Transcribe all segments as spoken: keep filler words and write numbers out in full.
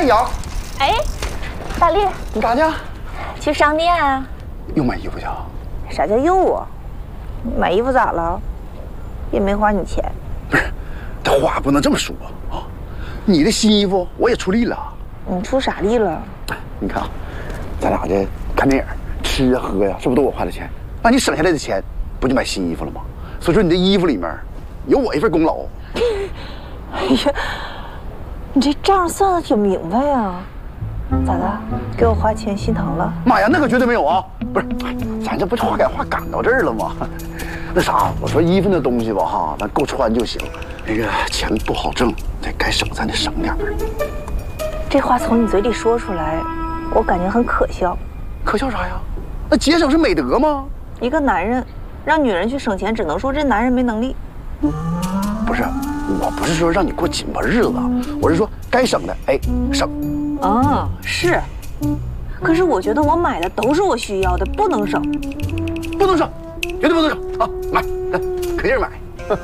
瑶。 哎，大力， 你干啥去？ 去商店啊。 又买衣服去啊？ 啥叫又啊？买衣服咋了？也没花你钱。 不是，这话不能这么说啊！你的新衣服我也出力了。 你出啥力了？ 你看啊，咱俩这看电影、吃啊喝呀，是不是都我花的钱？那你省下来的钱，不就买新衣服了吗？所以说你这衣服里面有我一份功劳。 哎呀，你这账算的挺明白呀。咋的？给我花钱心疼了？ 妈呀，那可绝对没有啊！不是，咱这不是话赶话赶到这儿了吗？那啥，我说衣服那东西吧，哈，咱够穿就行。那个钱不好挣，得该省咱得省点儿。 这话从你嘴里说出来，我感觉很可笑。 可笑啥呀？那节省是美德吗？ 一个男人让女人去省钱，只能说这男人没能力。 不是，我不是说让你过紧巴日子，我是说该省的，哎，省。 啊，是。可是我觉得我买的都是我需要的，不能省。 不能省，绝对不能省啊！买，来，可劲儿买。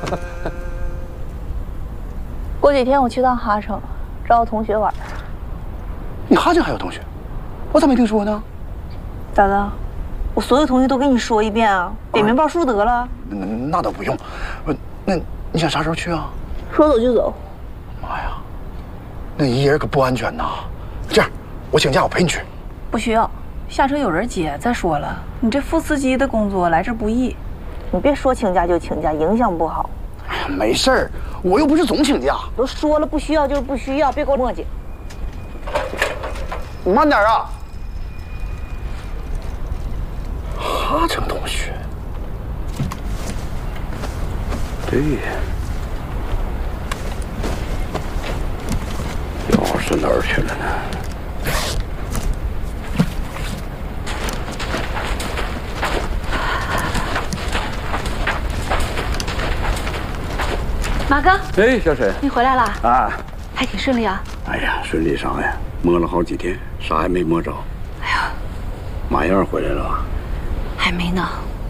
过几天我去趟哈城，找我同学玩。 你哈城还有同学？我咋没听说呢？ 咋的？我所有同学都跟你说一遍啊，点名报数得了。 那那倒不用，不，那你想啥时候去啊？ 说走就走。 妈呀，那一人可不安全呐！这样，我请假，我陪你去。 不需要，下车有人接。再说了，你这副司机的工作来这不易，你别说请假就请假，影响不好。 哎呀，没事儿，我又不是总请假。 都说了不需要就是不需要，别给我磨叽。 你慢点啊！哈城同学，对呀，钥匙哪儿去了呢？ 马哥， 哎，小沈， 你回来了啊， 还挺顺利啊。 哎呀，顺利啥呀？摸了好几天，啥也没摸着。哎呀，马燕回来了吧？ 还没呢。